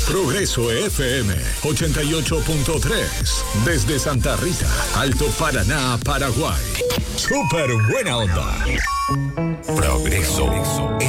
Progreso FM 88.3. Desde Santa Rita, Alto Paraná, Paraguay. Súper buena onda. Progreso